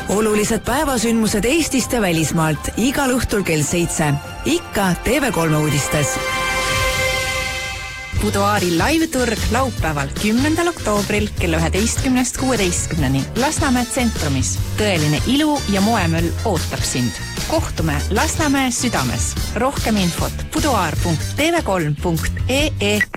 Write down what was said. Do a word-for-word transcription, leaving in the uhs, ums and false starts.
Olulised päevasündmused Eestist ja välismaalt igal õhtul kell seitse. Ikka T V kolm uudistes. Buduaari live-turg laupäeval kümnendal oktoobril kella üheteistkümnest kuueteistkümneni Lasnamäe tsentrumis. Tõeline ilu ja moemöll ootab sind. Kohtume Lasnamäe südames. Rohkem infot buduaar punkt t v kolm punkt e e